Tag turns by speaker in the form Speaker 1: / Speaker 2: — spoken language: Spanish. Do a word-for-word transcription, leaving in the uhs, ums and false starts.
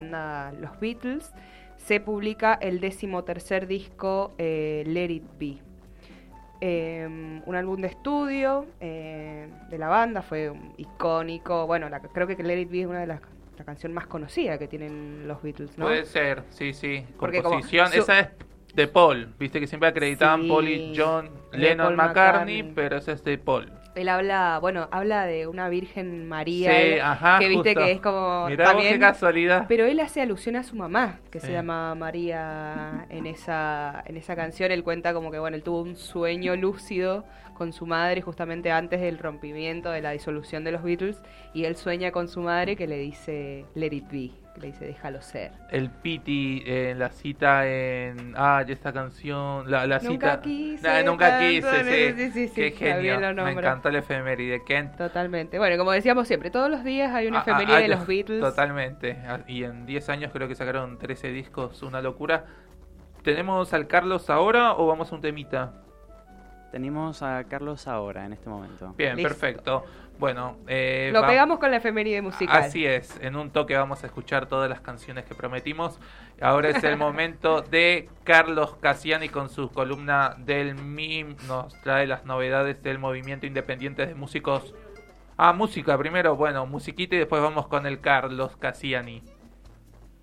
Speaker 1: banda Los Beatles, se publica el decimotercer disco, eh, Let It Be. Eh, un álbum de estudio eh, de la banda, fue un icónico. Bueno, la, creo que Let It Be es una de las la canción más conocida que tienen los Beatles, ¿no?
Speaker 2: Puede ser, sí, sí.
Speaker 1: Porque
Speaker 2: composición,
Speaker 1: como su-
Speaker 2: esa es de Paul, viste que siempre acreditaban
Speaker 1: Sí,
Speaker 2: Paul y John
Speaker 1: de
Speaker 2: Lennon
Speaker 1: Paul
Speaker 2: McCartney,
Speaker 1: McCartney.
Speaker 2: pero esa es de Paul.
Speaker 1: Él habla, bueno, habla de una Virgen María,
Speaker 2: Sí,
Speaker 1: él-
Speaker 2: ajá,
Speaker 1: que viste
Speaker 2: justo.
Speaker 1: que es como
Speaker 2: Mirá vos
Speaker 1: también,
Speaker 2: qué casualidad.
Speaker 1: pero él hace alusión a su mamá, que
Speaker 2: Sí.
Speaker 1: se llama María en esa en esa canción. Él cuenta como que bueno, él tuvo un sueño lúcido con su madre justamente antes del rompimiento, de la disolución de los Beatles, y él sueña con su madre que le dice Let It Be, que le dice déjalo ser.
Speaker 2: El Piti en la cita en... Ah, y esta canción... La, la
Speaker 1: Nunca
Speaker 2: cita...
Speaker 1: quise
Speaker 2: Nah, nunca
Speaker 1: tanto,
Speaker 2: quise,
Speaker 1: no,
Speaker 2: sí.
Speaker 1: sí, sí, sí,
Speaker 2: Qué
Speaker 1: está bien
Speaker 2: genio.
Speaker 1: los
Speaker 2: Me
Speaker 1: nombres.
Speaker 2: encantó el efeméride. Kent.
Speaker 1: Totalmente. Bueno, como decíamos siempre, todos los días hay una
Speaker 2: Ah,
Speaker 1: efeméride
Speaker 2: ah,
Speaker 1: de
Speaker 2: ah,
Speaker 1: los Beatles.
Speaker 2: Totalmente. Ah, Y en diez años creo que sacaron trece discos, una locura. ¿Tenemos al Carlos ahora o vamos a un temita?
Speaker 3: Tenemos a Carlos ahora, en este momento.
Speaker 2: Bien,
Speaker 1: Listo.
Speaker 2: perfecto. Bueno, eh,
Speaker 1: Lo
Speaker 2: va-
Speaker 1: pegamos con la efeméride musical.
Speaker 2: Así es, en un toque vamos a escuchar todas las canciones que prometimos. Ahora es el momento de Carlos Cassiani con su columna del M I M. Nos trae las novedades del movimiento independiente de músicos. Ah, música primero, bueno, musiquita y después vamos con el Carlos Cassiani.